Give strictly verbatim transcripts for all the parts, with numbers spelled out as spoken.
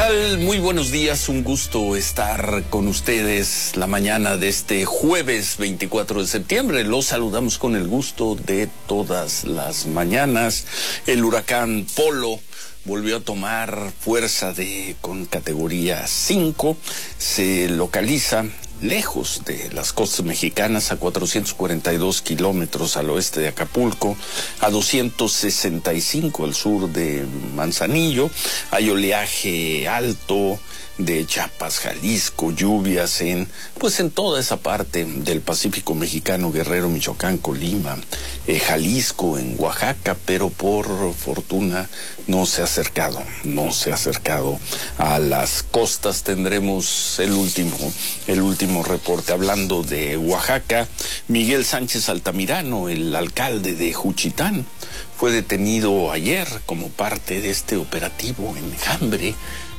tal? Muy buenos días, un gusto estar con ustedes la mañana de este jueves veinticuatro de septiembre. Los saludamos con el gusto de todas las mañanas. El huracán Polo volvió a tomar fuerza de con categoría cinco, se localiza lejos de las costas mexicanas, a cuatrocientos cuarenta y dos kilómetros al oeste de Acapulco, a doscientos sesenta y cinco al sur de Manzanillo. Hay oleaje alto de Chiapas, Jalisco, lluvias en, pues en toda esa parte del Pacífico mexicano, Guerrero, Michoacán, Colima, eh, Jalisco, en Oaxaca, pero por fortuna no se ha acercado, no se ha acercado a las costas. Tendremos el último, el último reporte. Hablando de Oaxaca, Miguel Sánchez Altamirano, el alcalde de Juchitán, fue detenido ayer como parte de este operativo Enjambre.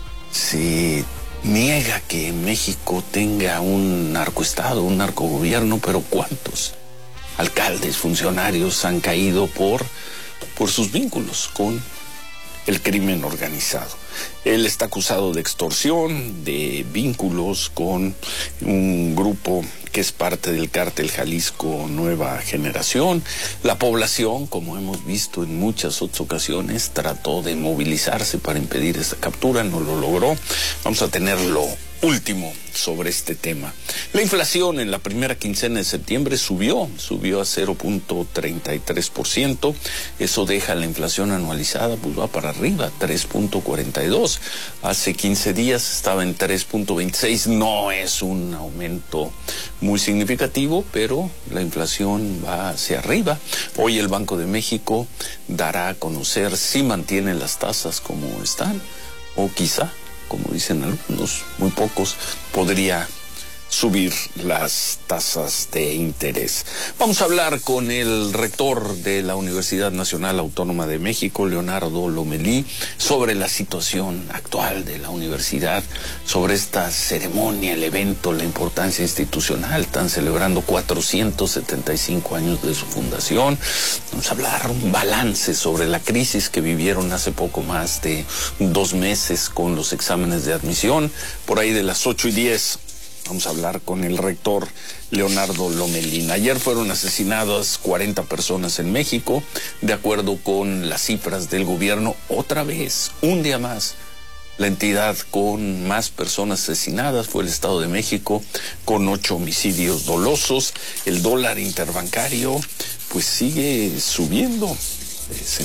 Se niega que México tenga un narcoestado, un narcogobierno, pero ¿cuántos alcaldes, funcionarios han caído por, por sus vínculos con el crimen organizado? Él está acusado de extorsión, de vínculos con un grupo que es parte del cártel Jalisco Nueva Generación. La población, como hemos visto en muchas otras ocasiones, trató de movilizarse para impedir esta captura, no lo logró. Vamos a tener lo último sobre este tema. La inflación en la primera quincena de septiembre subió, subió a cero punto treinta y tres por ciento. Eso deja la inflación anualizada, pues va para arriba, tres punto cuarenta y dos. Hace quince días estaba en tres punto veintiséis. No es un aumento muy significativo, pero la inflación va hacia arriba. Hoy el Banco de México dará a conocer si mantiene las tasas como están, o quizá, como dicen algunos, muy pocos, podría subir las tasas de interés. Vamos a hablar con el rector de la Universidad Nacional Autónoma de México, Leonardo Lomelí, sobre la situación actual de la universidad, sobre esta ceremonia, el evento, la importancia institucional. Están celebrando cuatrocientos setenta y cinco años de su fundación. Vamos a hablar un balance sobre la crisis que vivieron hace poco más de dos meses con los exámenes de admisión. Por ahí de las ocho y diez vamos a hablar con el rector Leonardo Lomelí. Ayer fueron asesinadas cuarenta personas en México, de acuerdo con las cifras del gobierno. Otra vez, un día más, la entidad con más personas asesinadas fue el Estado de México, con ocho homicidios dolosos. El dólar interbancario pues sigue subiendo.